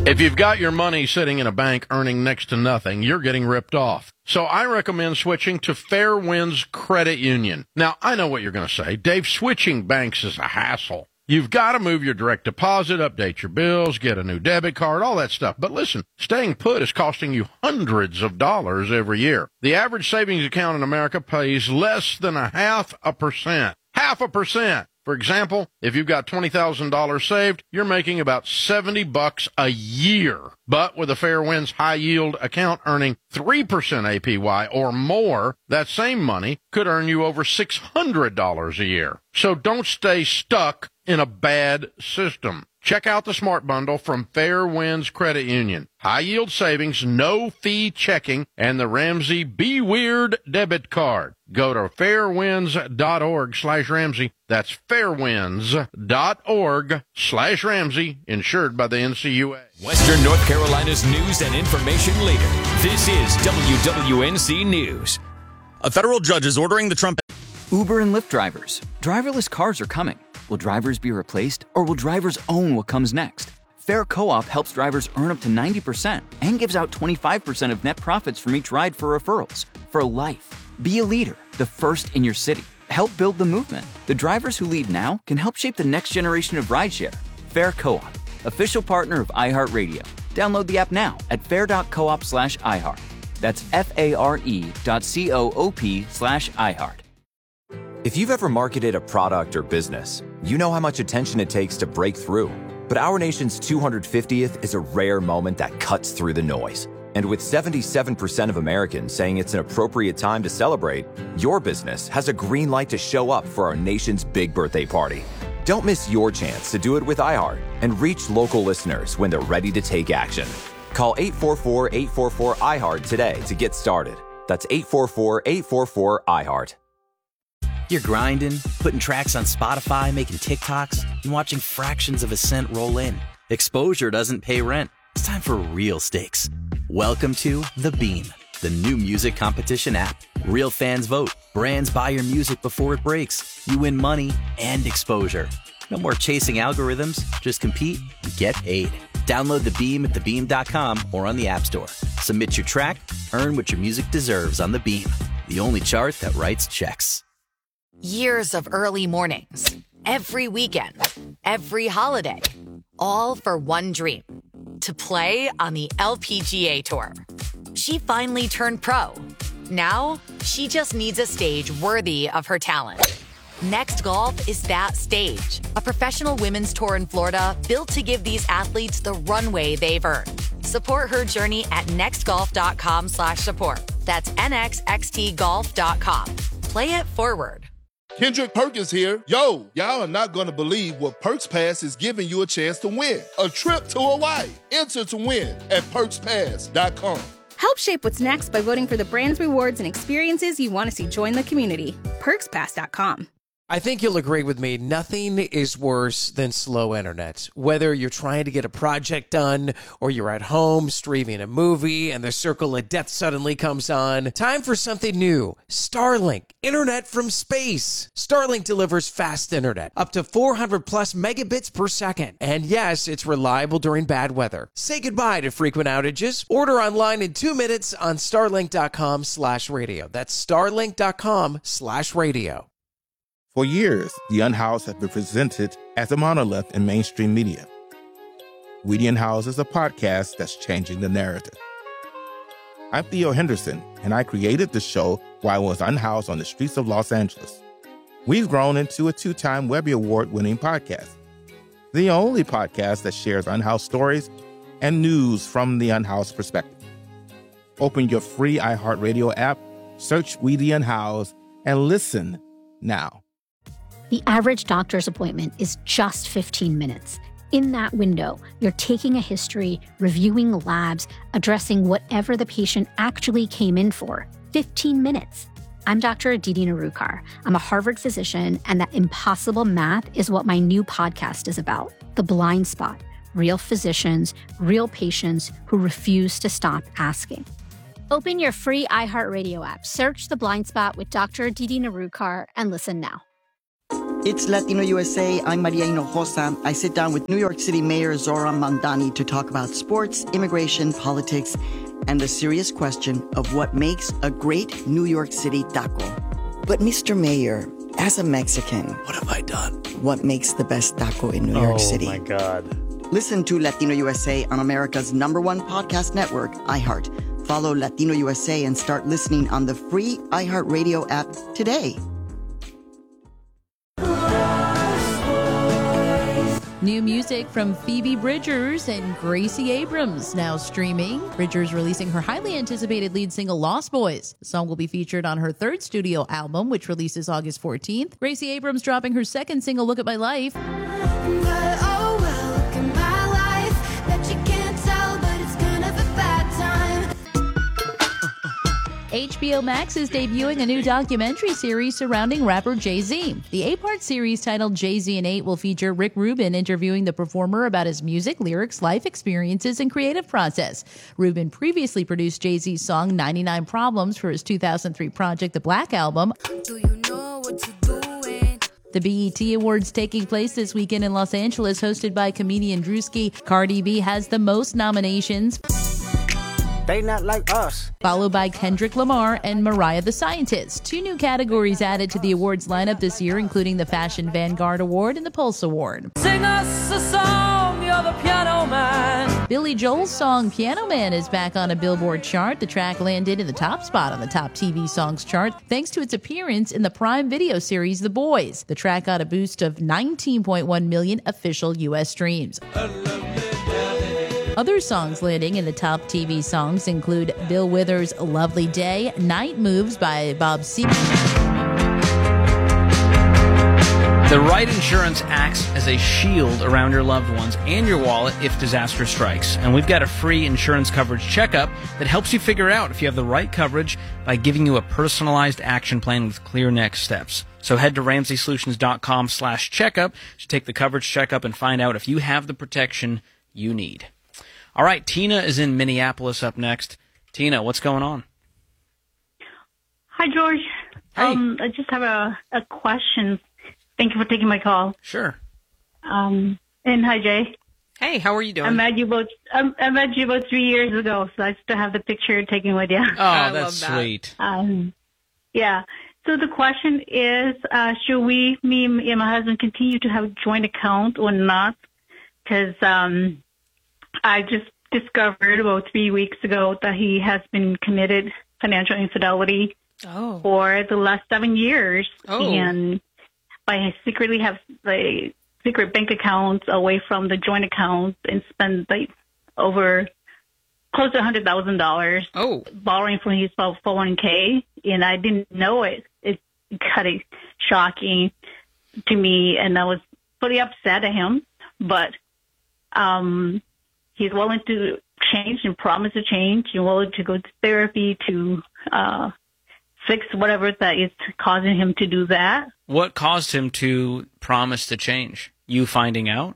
If you've got your money sitting in a bank earning next to nothing, you're getting ripped off. So I recommend switching to Fairwinds Credit Union. Now, I know what you're going to say. Dave, switching banks is a hassle. You've got to move your direct deposit, update your bills, get a new debit card, all that stuff. But listen, staying put is costing you hundreds of dollars every year. The average savings account in America pays less than 0.5%. 0.5%. For example, if you've got $20,000 saved, you're making about $70 a year. But with a Fairwinds high yield account earning 3% APY or more, that same money could earn you over $600 a year. So don't stay stuck in a bad system. Check out the Smart Bundle from Fairwinds Credit Union. High yield savings, no fee checking, and the Ramsey Be Weird debit card. Go to fairwinds.org/Ramsey. That's fairwinds.org/Ramsey, insured by the NCUA. Western North Carolina's news and information leader. This is WWNC News. A federal judge is ordering the Trump... Uber and Lyft drivers. Driverless cars are coming. Will drivers be replaced, or will drivers own what comes next? Fair Co-op helps drivers earn up to 90% and gives out 25% of net profits from each ride for referrals. For life. Be a leader, the first in your city. Help build the movement. The drivers who lead now can help shape the next generation of rideshare. Fair Co-op, official partner of iHeartRadio. Download the app now at fair.coop/iHeart. That's FARE.coop/iHeart. If you've ever marketed a product or business, you know how much attention it takes to break through. But our nation's 250th is a rare moment that cuts through the noise. And with 77% of Americans saying it's an appropriate time to celebrate, your business has a green light to show up for our nation's big birthday party. Don't miss your chance to do it with iHeart and reach local listeners when they're ready to take action. Call 844-844-iHeart today to get started. That's 844-844-iHeart. You're grinding, putting tracks on Spotify, making TikToks, and watching fractions of a cent roll in. Exposure doesn't pay rent. It's time for real stakes. Welcome to The Beam, the new music competition app. Real fans vote. Brands buy your music before it breaks. You win money and exposure. No more chasing algorithms. Just compete and get paid. Download The Beam at thebeam.com or on the App Store. Submit your track, earn what your music deserves on The Beam, the only chart that writes checks. Years of early mornings, every weekend, every holiday, all for one dream, to play on the LPGA Tour. She finally turned pro. Now, she just needs a stage worthy of her talent. Next Golf is that stage, a professional women's tour in Florida built to give these athletes the runway they've earned. Support her journey at nextgolf.com/support. That's nxxtgolf.com. Play it forward. Kendrick Perkins here. Yo, y'all are not going to believe what Perks Pass is giving you a chance to win. A trip to Hawaii. Enter to win at perkspass.com. Help shape what's next by voting for the brands, rewards, and experiences you want to see join the community. perkspass.com. I think you'll agree with me, nothing is worse than slow internet. Whether you're trying to get a project done or you're at home streaming a movie and the circle of death suddenly comes on, time for something new. Starlink, internet from space. Starlink delivers fast internet, up to 400 plus megabits per second. And yes, it's reliable during bad weather. Say goodbye to frequent outages. Order online in 2 minutes on starlink.com/radio. That's starlink.com/radio. For years, The Unhoused has been presented as a monolith in mainstream media. We The Unhoused is a podcast that's changing the narrative. I'm Theo Henderson, and I created the show while I was unhoused on the streets of Los Angeles. We've grown into a 2-time Webby Award-winning podcast, the only podcast that shares unhoused stories and news from the unhoused perspective. Open your free iHeartRadio app, search We The Unhoused, and listen now. The average doctor's appointment is just 15 minutes. In that window, you're taking a history, reviewing labs, addressing whatever the patient actually came in for. 15 minutes. I'm Dr. Aditi Narukar. I'm a Harvard physician, and that impossible math is what my new podcast is about. The Blind Spot. Real physicians, real patients who refuse to stop asking. Open your free iHeartRadio app, search The Blind Spot with Dr. Aditi Narukar, and listen now. It's Latino USA. I'm Maria Hinojosa. I sit down with New York City Mayor Zoran Mandani to talk about sports, immigration, politics, and the serious question of what makes a great New York City taco. But Mr. Mayor, as a Mexican, what have I done? What makes the best taco in New York City? Oh, my God. Listen to Latino USA on America's #1 podcast network, iHeart. Follow Latino USA and start listening on the free iHeartRadio app today. New music from Phoebe Bridgers and Gracie Abrams now streaming. Bridgers releasing her highly anticipated lead single, Lost Boys. The song will be featured on her third studio album, which releases August 14th. Gracie Abrams dropping her second single, Look at My Life. HBO Max is debuting a new documentary series surrounding rapper Jay-Z. The 8-part series titled Jay-Z and 8 will feature Rick Rubin interviewing the performer about his music, lyrics, life experiences, and creative process. Rubin previously produced Jay-Z's song 99 Problems for his 2003 project, The Black Album. Do you know what you're doing? The BET Awards taking place this weekend in Los Angeles, hosted by comedian Drewski. Cardi B has the most nominations. They not like us. Followed by Kendrick Lamar and Mariah the Scientist. 2 new categories added to the awards lineup this year, including the Fashion Vanguard Award and the Pulse Award. Sing us a song, you're the piano man. Billy Joel's song Piano Man is back on a Billboard chart. The track landed in the top spot on the top TV songs chart thanks to its appearance in the Prime Video series The Boys. The track got a boost of 19.1 million official U.S. streams. Other songs landing in the top TV songs include Bill Withers' Lovely Day, Night Moves by Bob Seger. The right insurance acts as a shield around your loved ones and your wallet if disaster strikes. And we've got a free insurance coverage checkup that helps you figure out if you have the right coverage by giving you a personalized action plan with clear next steps. So head to RamseySolutions.com/checkup to take the coverage checkup and find out if you have the protection you need. All right, Tina is in Minneapolis up next. Tina, what's going on? Hi, George. Hey. I just have a question. Thank you for taking my call. Sure. And hi, Jay. Hey, how are you doing? I met you about 3 years ago, so I still have the picture taken with you. Oh, that's sweet. Yeah. So the question is, should me and my husband continue to have a joint account or not? Because I just discovered about 3 weeks ago that he has been committed financial infidelity for the last 7 years. And I secretly have secret bank accounts away from the joint accounts and spend over close to $100,000 borrowing from his 401k. And I didn't know it. It's kind of shocking to me, and I was pretty upset at him. But he's willing to change and promise to change. He's willing to go to therapy to fix whatever that is causing him to do that. What caused him to promise to change? You finding out?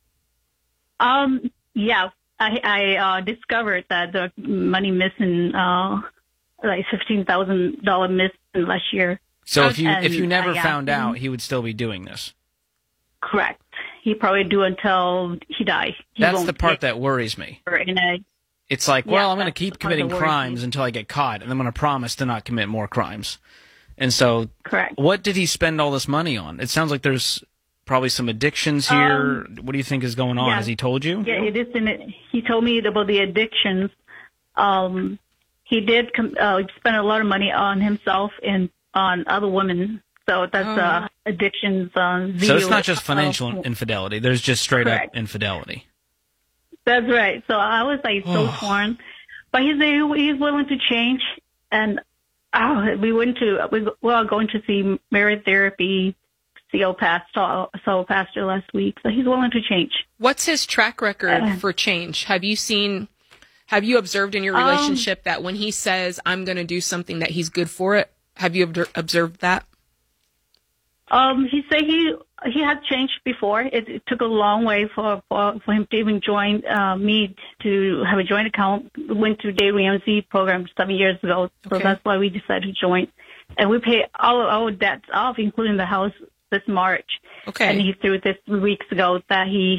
Yeah. I discovered that the money missing, like $15,000 missing last year. So if you never found out, he would still be doing this? Correct. He probably do until he dies. That's the part that worries me. It's like, well, I'm going to keep committing crimes until I get caught, and I'm going to promise to not commit more crimes. And so, correct. What did he spend all this money on? It sounds like there's probably some addictions here. What do you think is going on? Yeah. Has he told you? Yeah, it is. He told me about the addictions. He did spend a lot of money on himself and on other women. So that's addictions. So it's not just financial infidelity. There's just straight up infidelity. That's right. So I was so torn. But he's willing to change. And we are going to see marriage therapy, saw pastor last week. So he's willing to change. What's his track record for change? Have you observed in your relationship that when he says, I'm going to do something, that he's good for it? Have you observed that? He said he had changed before. It took a long way for him to even join me to have a joint account. We went to Dave Ramsey program 7 years ago, so that's why we decided to join. And we pay all of our debts off, including the house this March. Okay. And he threw this weeks ago that he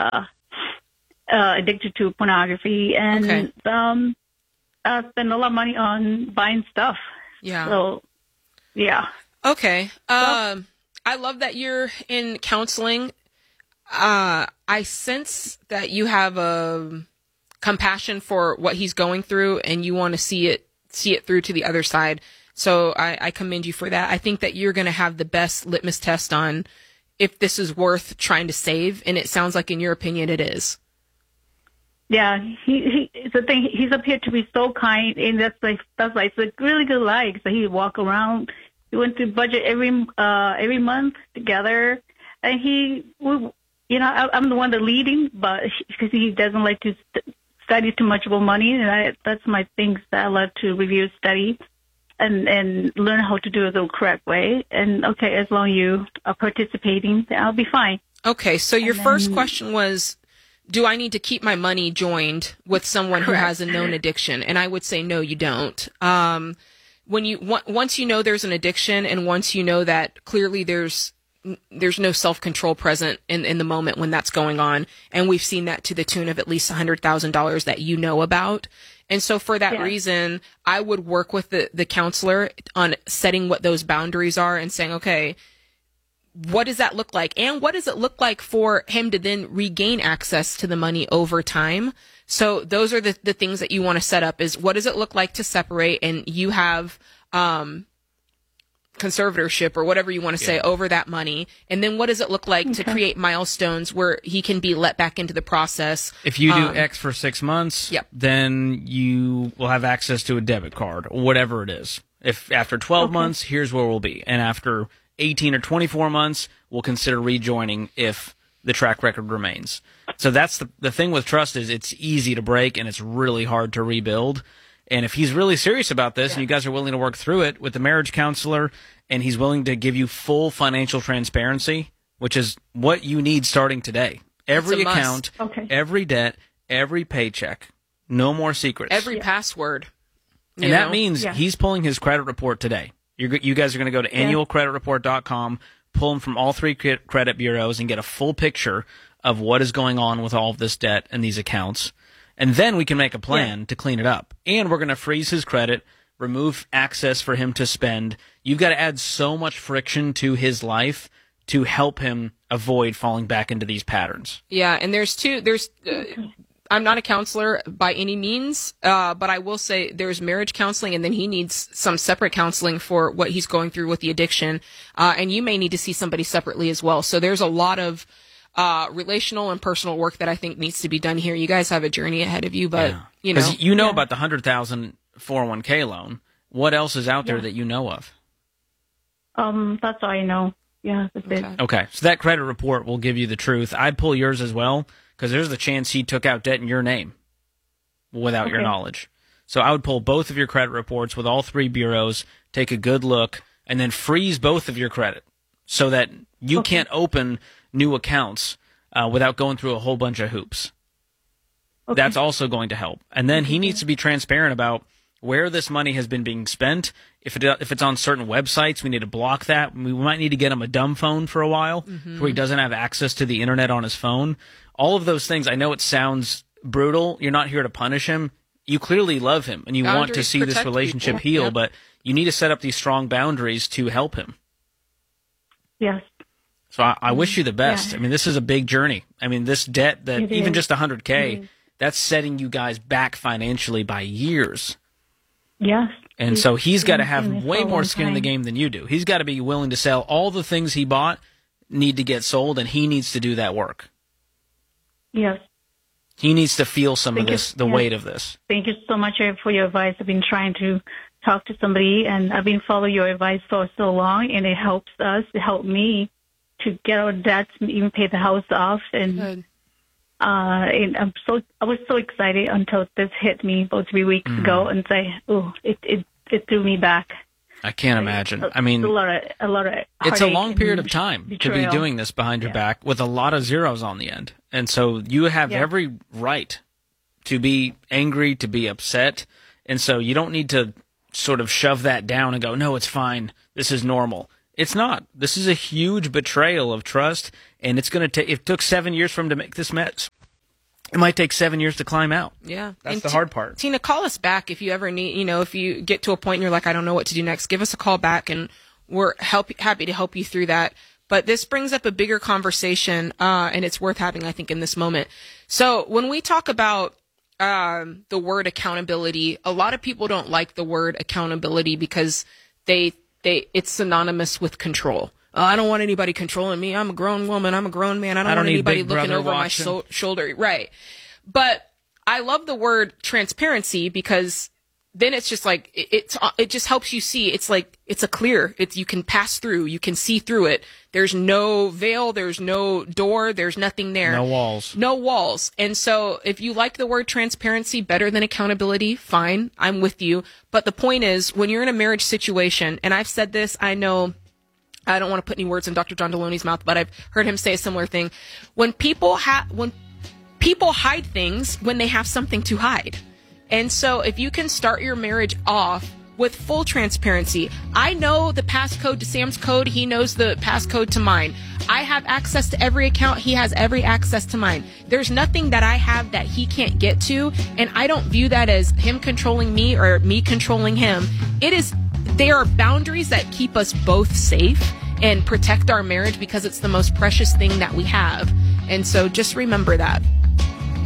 addicted to pornography and spent a lot of money on buying stuff. Yeah. So, yeah. Okay. I love that you're in counseling. I sense that you have a compassion for what he's going through, and you want to see it through to the other side. So I commend you for that. I think that you're going to have the best litmus test on if this is worth trying to save, and it sounds like, in your opinion, it is. Yeah, the thing, he's appeared to be so kind, and that's it's a really good life. So he walk around. We went through budget every month together, and I'm the one that leading, but because he doesn't like to study too much about money, and that's my things that I love to review, study, and learn how to do it the correct way. And okay, as long as you are participating, then I'll be fine. Okay, so your first question was, do I need to keep my money joined with someone who has a known addiction? And I would say no, you don't. Once you know there's an addiction, and once you know that clearly there's no self-control present in the moment when that's going on, and we've seen that to the tune of at least $100,000 that you know about. And so for that reason, I would work with the counselor on setting what those boundaries are and saying, okay, what does that look like? And what does it look like for him to then regain access to the money over time? So those are the things that you want to set up, is what does it look like to separate, and you have conservatorship or whatever you want to say over that money. And then what does it look like to create milestones where he can be let back into the process? If you do X for 6 months, then you will have access to a debit card or whatever it is. If after 12 months, here's where we'll be. And after 18 or 24 months, we'll consider rejoining if the track record remains. So that's the thing with trust, is it's easy to break and it's really hard to rebuild. And if he's really serious about this and you guys are willing to work through it with the marriage counselor, and he's willing to give you full financial transparency, which is what you need starting today. Every account, every debt, every paycheck, no more secrets. Every password. And that means he's pulling his credit report today. You guys are going to go to annualcreditreport.com, pull them from all 3 credit bureaus, and get a full picture of what is going on with all of this debt and these accounts. And then we can make a plan to clean it up. And we're going to freeze his credit, remove access for him to spend. You've got to add so much friction to his life to help him avoid falling back into these patterns. Yeah, and I'm not a counselor by any means, but I will say there's marriage counseling, and then he needs some separate counseling for what he's going through with the addiction. And you may need to see somebody separately as well. So there's a lot of relational and personal work that I think needs to be done here. You guys have a journey ahead of you, but you know about the $100,000 401k loan. What else is out there that you know of? That's all I know. Yeah, that's it. Okay, so that credit report will give you the truth. I'd pull yours as well, because there's the chance he took out debt in your name without your knowledge. So I would pull both of your credit reports with all 3 bureaus, take a good look, and then freeze both of your credit so that you can't open new accounts without going through a whole bunch of hoops. That's also going to help. And then he needs to be transparent about where this money has been being spent. If it's on certain websites, we need to block that. We might need to get him a dumb phone for a while where he doesn't have access to the internet on his phone. All of those things, I know it sounds brutal. You're not here to punish him. You clearly love him, and you want to see this relationship heal, but you need to set up these strong boundaries to help him. Yes. So I wish you the best. Yeah. I mean, this is a big journey. I mean, this debt, that even just $100K, that's setting you guys back financially by years. Yes. And so he's got to have way more skin in the game than you do. He's got to be willing to sell all the things he bought, need to get sold, and he needs to do that work. Yes. He needs to feel some of this, the weight of this. Thank you so much for your advice. I've been trying to talk to somebody, and I've been following your advice for so long, and it helps us, it helped me to get our debts and even pay the house off. And and I was so excited until this hit me about 3 weeks ago, and say, it threw me back. I can't imagine. I mean, a lot of it's a long period of time to be doing this behind your back with a lot of zeros on the end. And so you have every right to be angry, to be upset. And so you don't need to sort of shove that down and go, no, it's fine. This is normal. It's not. This is a huge betrayal of trust, and it's going to take. It took 7 years for him to make this mess. It might take 7 years to climb out. Yeah. That's the hard part. Tina, call us back if you ever need, if you get to a point and you're like, I don't know what to do next, give us a call back and we're happy to help you through that. But this brings up a bigger conversation, and it's worth having, I think, in this moment. So when we talk about the word accountability, a lot of people don't like the word accountability because it's synonymous with control. I don't want anybody controlling me. I'm a grown woman. I'm a grown man. I don't want anybody looking over my shoulder. Right. But I love the word transparency because then it's just like, it just helps you see. It's like, it's a clear, you can pass through, you can see through it. There's no veil. There's no door. There's nothing there. No walls. No walls. And so if you like the word transparency better than accountability, fine. I'm with you. But the point is, when you're in a marriage situation, and I've said this, I know, I don't want to put any words in Dr. John Deloney's mouth, but I've heard him say a similar thing. When people hide things when they have something to hide. And so if you can start your marriage off with full transparency, I know the passcode to Sam's code. He knows the passcode to mine. I have access to every account. He has every access to mine. There's nothing that I have that he can't get to. And I don't view that as him controlling me or me controlling him. They are boundaries that keep us both safe and protect our marriage because it's the most precious thing that we have. And so just remember that.